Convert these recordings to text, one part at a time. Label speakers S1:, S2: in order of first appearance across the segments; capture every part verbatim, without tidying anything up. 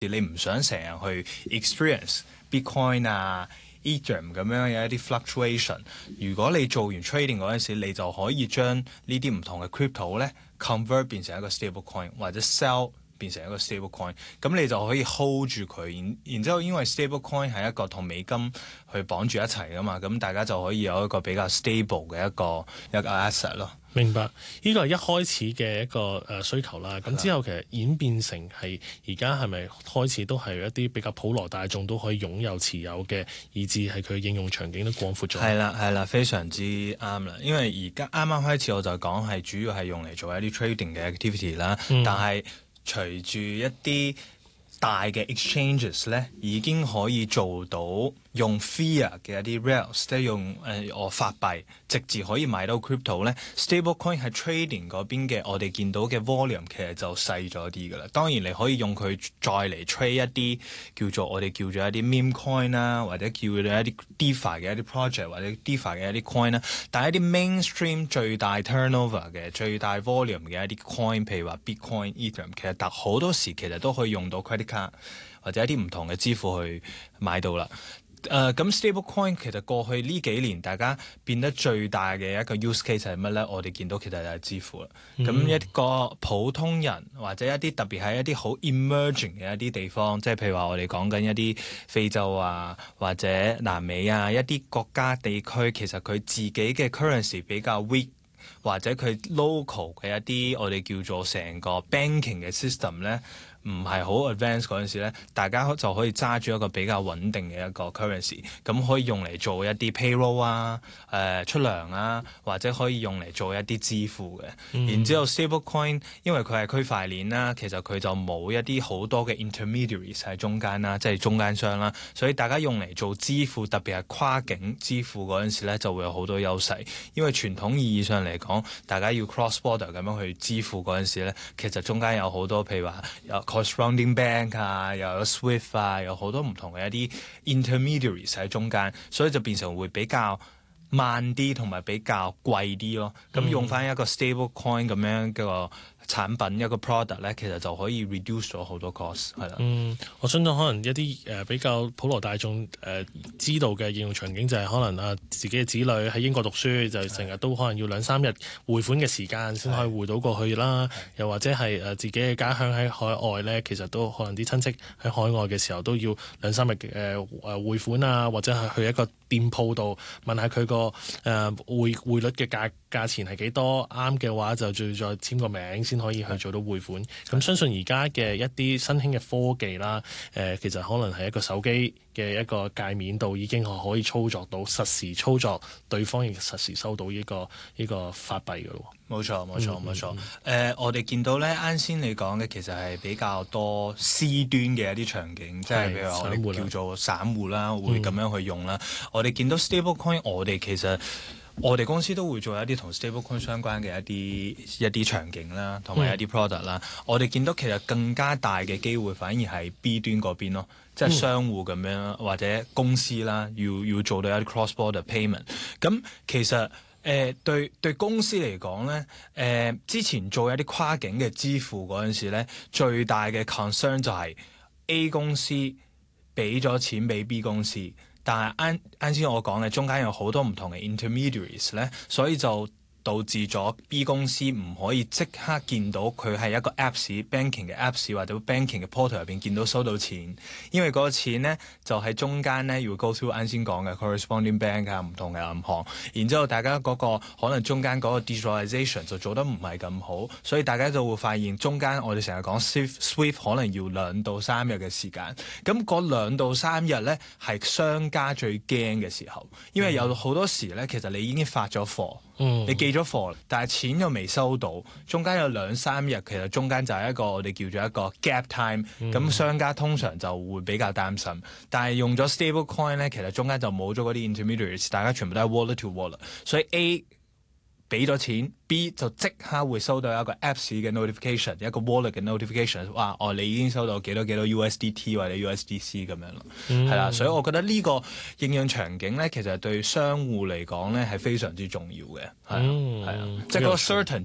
S1: 你唔想成日去 experience Bitcoin 啊、Ethereum 咁樣有一啲 fluctuation。如果你做完 trading 嗰陣時，你就可以將呢啲唔同嘅 crypto 咧 convert 變成一個 stable coin，或者 sell變成一個 stable coin， 咁你就可以 hold 住佢。然然之後，因為 stable coin 係一個同美金去綁住一齊噶嘛，咁大家就可以有一個比較 stable 嘅一個一個 asset 咯。
S2: 明白，呢個係一開始嘅一個誒需求啦。咁之後其實演變成係而家係咪開始都係一啲比較普羅大眾都可以擁有持有嘅，以至係佢應用場景都廣闊咗。
S1: 係啦，係啦，非常之啱啦。因為而家啱啱開始我就講係主要係用嚟做一啲 trading 嘅 activity 啦，嗯、但係隨住一啲大嘅 exchanges 咧，已經可以做到用 fiat 嘅一啲 rails， 即係用誒我法幣直接可以買到 crypto 咧。Stablecoin 喺 trading 嗰邊嘅，我哋見到嘅 volume 其實就細咗啲㗎啦。當然你可以用佢再嚟 trade 一啲叫做我哋叫做一啲 meme coin 啦，或者叫做一啲 DeFi 嘅一啲 project 或者 DeFi 嘅一啲 coin 啦。但係一啲 mainstream 最大 turnover 嘅、最大 volume 嘅一啲 coin， 譬如話 Bitcoin、Ethereum， 其實好多時其實都可以用到 credit card或者一啲唔同嘅支付去買到啦。誒、uh, 咁 stablecoin 其實過去呢幾年大家變得最大嘅一個 use case 係乜咧？我哋見到其實就係支付啦。咁、嗯、一個普通人或者一啲特別係一啲好 emerging 嘅一啲地方，即係譬如話我哋講緊一啲非洲啊或者南美啊一啲國家地區，其實佢自己嘅 currency 比較 weak，或者佢 local 嘅一啲我哋叫做成個 banking 嘅 system 咧，唔係好 advanced 嗰陣時咧，大家就可以揸住一個比較穩定嘅一個 currency， 咁可以用嚟做一啲 payroll 啊、誒、呃、出糧啊，或者可以用嚟做一啲支付嘅。嗯、然之後 stablecoin 因為佢係區塊鏈啦，其實佢就冇一啲好多嘅 intermediaries 喺中間啦，即係中間商啦，所以大家用嚟做支付，特別係跨境支付嗰陣時咧，就會有好多優勢。因為傳統意義上嚟講，大家要 cross border 咁樣去支付嗰陣時咧，其實中間有好多譬如話有corresponding bank 啊，又有 Swift 啊，有好多唔同嘅一啲 intermediaries 喺中間，所以就變成會比較慢啲同埋比較貴啲咯。咁、嗯、用翻一個 stable coin 咁樣嘅個產品一個 product 咧，其實就可以 reduce 咗好多 cost 係啦。嗯，
S2: 我相信可能一啲誒、呃、比較普羅大眾誒、呃、知道嘅應用場景就係可能啊自己嘅子女喺英國讀書，就成日都可能要兩三日匯款嘅時間先可以匯到過去啦。又或者係誒自己嘅家鄉喺海外咧，其實都可能啲親戚喺海外嘅時候都要兩三日誒誒匯款啊，或者係去一個店鋪度問下佢個誒匯匯率嘅價價錢係幾多，啱嘅話就再再簽個名先可以去做到匯款。咁相信而家嘅一啲新興嘅科技啦，誒、呃、其實可能係一個手機嘅一個界面度已經可以操作到實時操作，對方亦實時收到呢、這個呢、這個法幣嘅咯。
S1: 冇錯冇錯冇錯。誒、呃，我哋見到咧，啱先你講嘅其實係比較多 C 端嘅一啲場景，即係譬如話我哋叫做散戶啦，會咁樣去用啦。嗯、我哋見到 stablecoin， 我哋其實我哋公司都會做一啲同 stablecoin 相關嘅一啲一啲場景啦，同埋一啲 product 啦。嗯、我哋見到其實更加大嘅機會反而係 B 端嗰邊咯，即係商戶咁樣或者公司啦，要要做到一啲 cross border payment。咁其實誒、呃、對對公司嚟講咧，誒、呃、之前做一啲跨境嘅支付嗰陣時咧，最大嘅 concern 就係 A 公司俾咗錢俾 B 公司，但係啱啱先我講嘅中間有好多唔同嘅 intermediaries 咧，所以就導致咗 B 公司唔可以即刻見到佢係一個 apps banking 嘅 apps 或者 banking 嘅 portal 入邊見到收到錢，因為嗰個錢咧就喺中間咧要 go through 啱先講嘅 corresponding bank 啊，唔同嘅銀行，然之後大家嗰個可能中間嗰個 digitalization 就做得唔係咁好，所以大家就會發現中間我哋成日講 Swift Swift 可能要兩到三日嘅時間，咁嗰兩到三日咧係商家最驚嘅時候，因為有好多時咧其實你已經發咗貨。嗯、你寄咗貨，但係錢又未收到，中間有兩三日，其實中間就係一個我哋叫做一個 gap time，咁、嗯、商家通常就會比較擔心。但係用咗 stable coin 咧，其實中間就冇咗嗰啲 intermediaries， 大家全部都係 wallet to wallet， 所以 A 俾咗錢 ，B 就即刻會收到一個 apps 嘅 notification， 一個 wallet 嘅 notification， 哇！哦，你已經收到幾多幾多 U S D T 或者 U S D C 咁樣咯，係啦、嗯。所以我覺得呢個應用場景咧，其實對商戶嚟講咧係非常之重要嘅，係啊，係啊、嗯，即係嗰個 certainty 啊。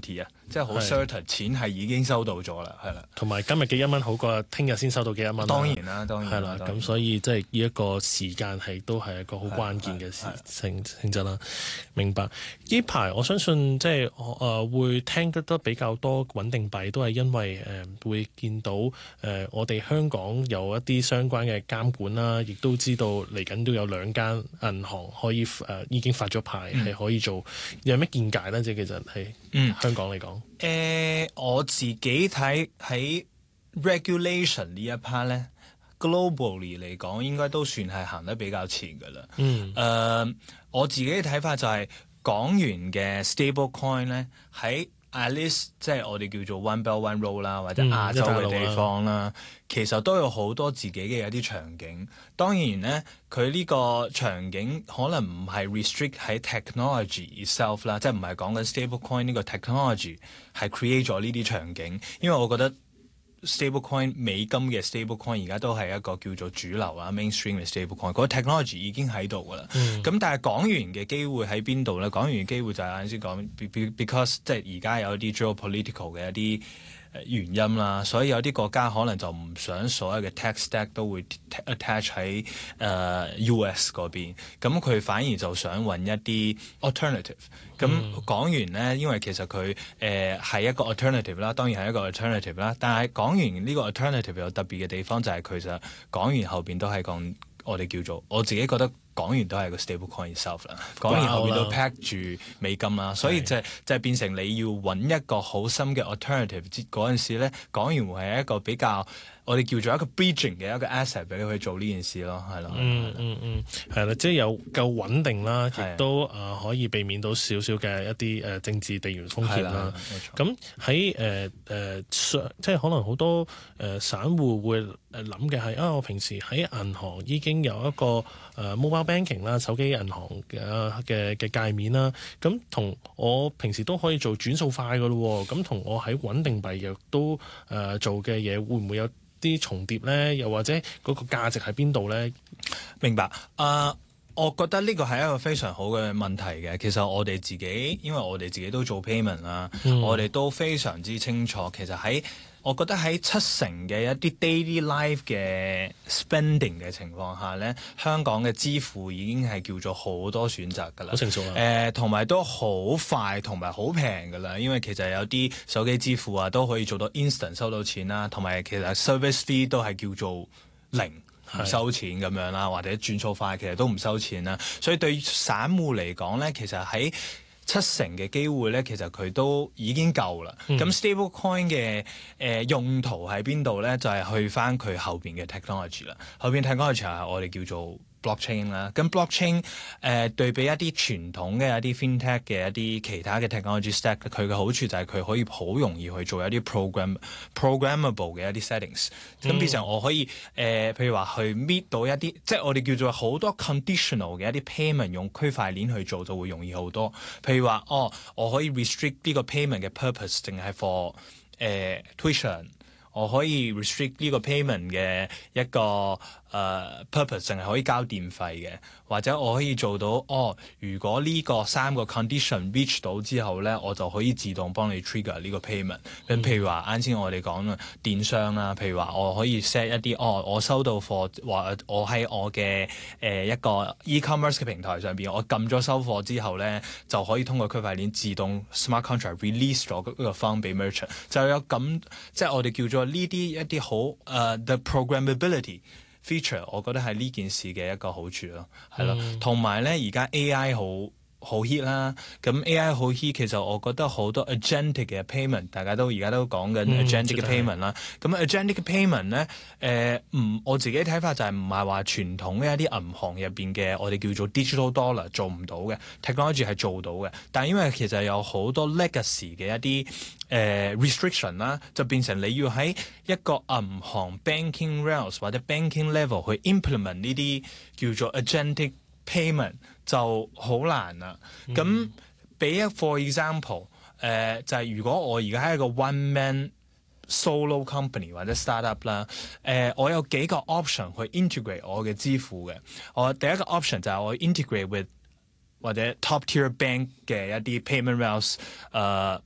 S1: 即係好 certain 錢係已經收到咗啦，係啦。
S2: 同埋今日嘅一蚊好過聽日先收到嘅一蚊。
S1: 當然啦，當然
S2: 係啦。咁所以即係呢一個時間係都係一個好關鍵嘅事性性質啦。明白。呢排我相信即係誒、呃、會聽得得比較多穩定幣，都係因為誒、呃、會見到誒、呃、我哋香港有一啲相關嘅監管啦，亦都知道嚟緊都有兩間銀行可以誒、呃、已經發咗牌係、嗯、可以做。有咩見解咧？即係其實係香港嚟講，誒、
S1: 嗯呃、我自己睇喺 regulation 呢一 part 咧，globally 嚟講應該都算係行得比較前噶啦。嗯，誒、呃、我自己嘅睇法就係、是、港元嘅 stable coin 咧喺 at least 即係我哋叫做 one belt one road 啦，或者亞洲嘅地方啦，嗯、其實都有好多自己嘅一啲場景。當然咧，佢呢個場景可能唔係 restrict 喺 technology itself 啦，即係唔係講緊 stable coin 呢個 technology 係 create 咗呢啲場景。因為我覺得 stable coin 美金嘅 stable coin 而家都係一個叫做主流啊 mainstream 嘅 stable coin，嗰個 technology 已經喺度噶啦。咁、嗯、但係港元嘅機會喺邊度咧？港元嘅機會就係啱先講 because 即係而家有一啲 geopolitical 嘅一啲原因啦，所以有啲國家可能就唔想所有嘅 tech stack 都會 attach 喺誒、呃、U S 嗰邊，咁佢反而就想揾一啲 alternative。咁港元咧，因為其實佢誒係一個 alternative 啦，當然係一個 alternative 啦，但係港元呢個 alternative 有特別嘅地方就係佢就港元後邊都係講我哋叫做我自己覺得。港元都係個 stable coin itself 啦，港元後面都 pack 住美金啦，所以就係、就係、變成你要揾一個好深嘅 alternative 嗰陣時咧，港元會係一個比較我哋叫做一個 bridging 嘅一個 asset 俾你去做呢件事咯，係咯，
S2: 嗯嗯嗯，係啦，即係有夠穩定啦，亦都啊、呃、可以避免到少少嘅一啲誒政治地緣風險啦。咁喺誒誒即係可能好多誒、呃、散戶會誒諗嘅係啊，我平時喺銀行已經有一個誒、呃、mobile banking 啦，手機銀行嘅嘅嘅界面啦，咁同我平時都可以做轉數快噶咯，咁同我喺穩定幣亦都誒、呃、做嘅嘢會唔會有啲重疊咧？又或者嗰個價值喺邊度咧？
S1: 明白啊、uh，我覺得呢個係一個非常好嘅問題嘅。其實我哋自己，因為我哋自己都做 payment 啦、嗯，我哋都非常之清楚。其實喺我覺得喺七成嘅一啲 daily life 嘅 spending 嘅情況下咧，香港嘅支付已經係叫做好多選擇㗎啦。
S2: 好成熟啊！
S1: 誒，同埋都好快，同埋好平㗎啦。因為其實有啲手機支付啊，都可以做到 instant 收到錢啦，同埋其實 service fee 都係叫做零。唔收錢咁樣啦，或者轉數快，其實都唔收錢啦。所以對散戶嚟講咧，其實喺七成嘅機會咧，其實佢都已經夠啦。咁、嗯、stable coin 嘅誒、呃、用途喺邊度咧？就係、是、去翻佢後邊嘅 technology 啦。後邊 technology 係我哋叫做 blockchain 啦。咁 blockchain 誒、呃、對比一啲傳統嘅一啲 fintech 嘅一啲其他嘅 technology stack，佢嘅好處就係佢可以好容易去做一啲 program programmable 嘅一啲 settings。咁變成我可以誒、呃，譬如話去 meet 到一啲，即係我哋叫做好多 conditional 嘅一啲 payment， 用區塊鏈去做就會容易好多。譬如話，哦，我可以 restrict 呢個 payment 嘅 purpose，淨係 for 誒 tuition。我可以 restrict 呢個 payment 嘅一個誒、uh, purpose，淨係可以交電費嘅，或者我可以做到哦。如果呢個三個 condition reach 到之後咧，我就可以自動幫你 trigger 呢個 payment。咁、嗯、譬如話啱先我哋講啦，電商啦，譬如話我可以 set 一啲哦，我收到貨，話我喺我嘅誒、呃、一個 e-commerce 嘅平台上邊，我撳咗收貨之後咧，就可以通過區塊鏈自動 smart contract release 咗嗰個 fund 俾 merchant。就有咁即係我哋叫做。呢啲一啲好誒、uh, the programmability feature， 我覺得係呢件事嘅一個好處咯，係咯、嗯。同埋咧，而家 A I 好好 hit 啦，咁 A I 好 hit，其實我覺得好多 agentic 嘅 payment， 大家都而家都講緊 agentic 嘅 payment 啦。咁 agentic 嘅 payment 咧，誒、呃、唔我自己睇法就係唔係話傳統嘅一啲銀行入邊嘅我哋叫做 digital dollar 做唔到嘅 technology 係做到嘅，但係因為其實有好多 legacy 嘅一啲誒、呃、restriction 啦，就變成你要喺一個銀行 banking rails 或者 banking level 去 implement 呢啲叫做 agentic payment 就好難啦。咁俾一 for example，誒、呃、就係、是、如果我而家係一個 one man solo company 或者 startup 啦，誒我有幾個 option 去 integrate 我嘅支付嘅。我第一個 option 就係我 integrate with 或者 top tier bank 嘅一啲 payment rails，誒、呃。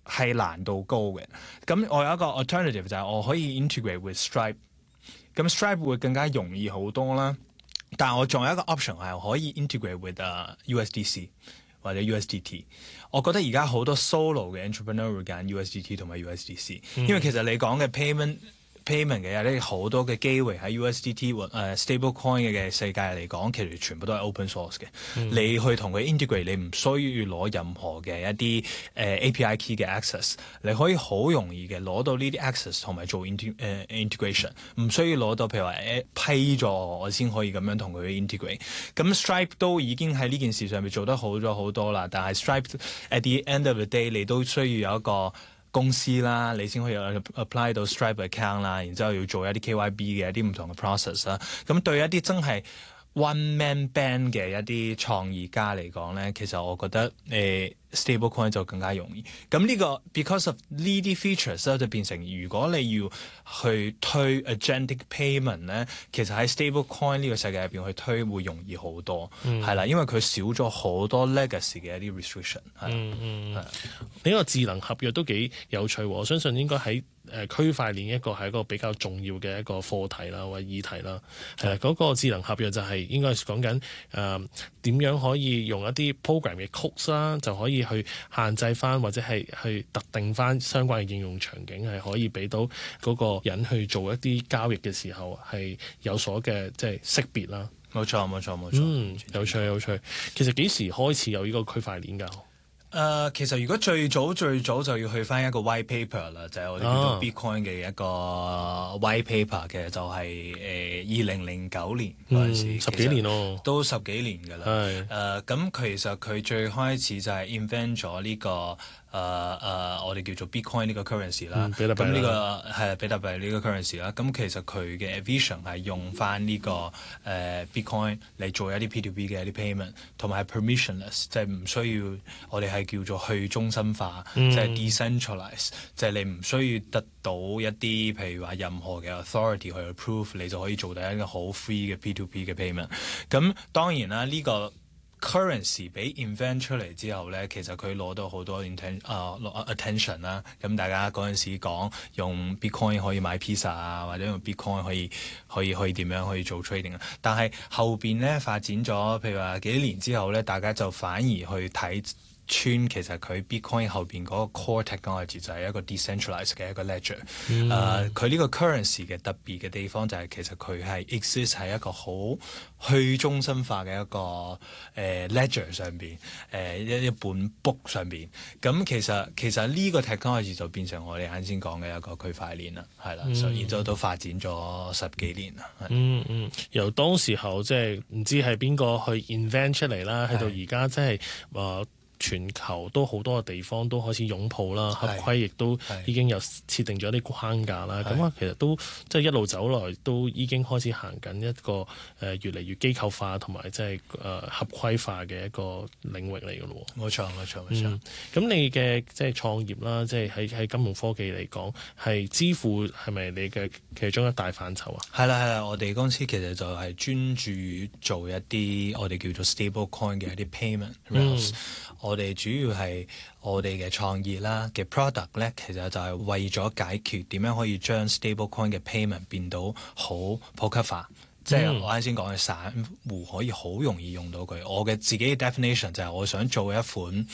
S1: 係難度高嘅。咁我有一個 alternative 就係我可以 integrate with Stripe， 咁 Stripe 會更加容易好多啦。但係我仲有一個 option 係可以 integrate with、uh, U S D C 或者 U S D T。我覺得而家好多 solo 嘅 entrepreneur 會揀 U S D T 同埋 U S D C，、嗯、因為其實你講嘅 payment payment 嘅有啲好多嘅機會喺 U S D T 或、uh, stable coin 嘅世界嚟講，其實全部都係 open source 嘅。嗯、你去同佢 integrate，你唔需要攞任何嘅一啲誒、uh, A P I key 嘅 access， 你可以好容易嘅攞到呢啲 access 同埋做 int、uh, integration， 唔需要攞到譬如話誒批咗我先可以咁樣同佢 integrate。咁 Stripe 都已經喺呢件事上面做得好咗好多啦，但係 Stripe at the end of the day 你都需要有一個公司啦，你先可以 apply 到 Stripe account 啦，然之後要做一啲 K Y B 嘅一啲唔同嘅 process 啦。咁對一啲真係 one man band 嘅一啲創意家嚟講咧，其實我覺得誒、呃、stablecoin 就更加容易。咁呢個 because of 呢啲 features 咧，就變成如果你要去推 agentic payment 咧，其實喺 stablecoin 呢個世界入邊去推會容易好多，係啦、嗯，因為佢少咗好多 legacy 嘅一啲 restriction。
S2: 嗯嗯，呢個智能合約都幾有趣喎，我相信應該喺誒區塊鏈一個係一個比較重要嘅一個課題啦，或者議題啦。係啦，嗰個智能合約就係應該係講緊誒點樣可以用一啲 program 嘅 codes 啦，就可以去限制翻或者係去特定翻相關嘅應用場景，係可以俾到嗰個人去做一啲交易嘅時候係有所嘅即係識別啦。
S1: 冇錯，冇錯，冇錯。
S2: 嗯，有趣，有趣。其實幾時開始有呢個區塊鏈㗎？
S1: 誒、uh, 其實如果最早最早就要去翻一個 white paper 啦，就係我哋叫做 Bitcoin 嘅一個 white paper 嘅，就係誒二零零九年嗰陣時，
S2: 嗯、十幾年咯，
S1: 都十幾年㗎啦。誒咁是、uh, 其實佢最開始就係 invent 咗呢、這個。誒誒、uh, uh, 我哋叫做 Bitcoin 呢個 currency 啦，咁呢、嗯這個係比特幣呢個 currency 啦。咁其實佢嘅 vision 係用翻呢、這個誒、uh, Bitcoin 嚟做一啲 P to P 嘅一啲 payment， 同埋係 permissionless，即係唔需要我哋係叫做去中心化，即係、嗯、decentralize，即係你唔需要得到一啲譬如話任何嘅 authority 去 approve， 你就可以做到一個好 free 嘅 P to P 嘅 payment。咁當然啦，呢、這個currency 俾 invent 出嚟之後咧，其實佢攞到好多 inten 啊、uh, attention 啦。咁大家嗰陣時講用 Bitcoin 可以買 pizza 啊，或者用 Bitcoin 可以可以可以點樣可以做 trading 啊。但係後邊咧發展咗，譬如話幾年之後咧，大家就反而去睇穿其實佢 Bitcoin 後邊嗰個 core technology 就係一個 decentralized 嘅一個 ledger。誒、嗯，佢呢、uh, 個 currency 嘅特別嘅地方就係其實佢係 exist 喺一個好去中心化嘅一個誒、uh, ledger 上邊，誒、uh, 一一本 book 上邊。咁其實其實呢個 technology 就變成我哋啱先講嘅一個區塊鏈啦，係啦，嗯、所以就都發展咗十幾年啦。
S2: 嗯嗯，由當時候即係唔知係邊個去 invent 出嚟啦，去到而家即係話。全球都好多嘅地方都開始擁抱啦，合規亦都已經有設定咗啲框架啦。咁啊，其實都即係一路走來都已經開始行緊一個誒、呃、越嚟越機構化同埋即係誒合規化嘅一個領域嚟嘅咯。
S1: 冇錯，冇錯，冇錯。咁、
S2: 嗯、你嘅即係創業啦，即係喺喺金融科技嚟講，係支付係咪你嘅其中一大範疇啊？
S1: 係啦，係啦，我哋公司其實就係專注做一啲我哋叫做 stable coin 嘅一啲 payment、嗯。我哋主要係我哋嘅創意啦嘅 product 咧，其實就係為咗解決點樣可以將 stablecoin 嘅 payment 變到好普及化，嗯、即係我啱先講嘅散戶可以好容易用到佢。我嘅自己嘅 definition 就係我想做一款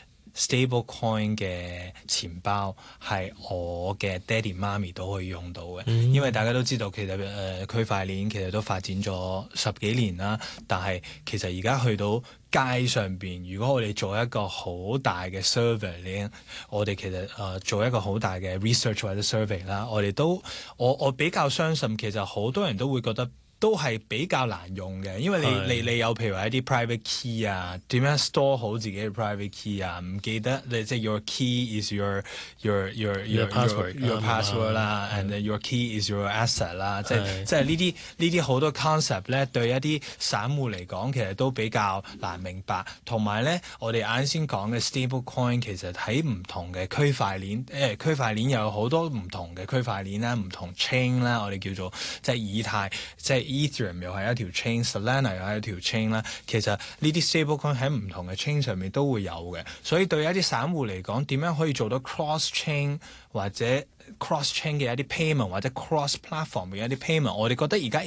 S1: stablecoin 嘅錢包，係我嘅爹哋媽咪都可以用到嘅。嗯、因為大家都知道其實誒、呃、區塊鏈其實都發展咗十幾年啦，但係其實而家去到街上邊，如果我哋做一個好大嘅 survey 咧，我哋其實誒、呃、做一個好大嘅 research 或者 survey 啦，我哋都我我比較相信，其實好多人都會覺得都係比較難用嘅，因為你是你你有譬如話一啲 private key 啊，點樣 store 好自己嘅 private key 啊，唔記得你即係 your key is your your your your password your password 啦，and your key is your asset 啦，即係即係呢啲呢啲好多 concept 咧，對一啲散戶嚟講其實都比較難明白。同埋咧，我哋啱先講嘅 stable coin 其實喺唔同嘅區塊鏈，誒區塊鏈有好多唔同嘅區塊鏈啦，唔同 chain 啦，我哋叫做即係以太即係。 Ethereum 又係一條 chain，Solana 又係一條 chain 啦。其實呢啲 stablecoin 喺唔同嘅 chain 上面都會有嘅，所以對一啲散戶嚟講，點樣可以做到 cross chain 或者 cross chain 嘅一啲 payment 或者 cross platform 嘅一啲 payment，我哋覺得而家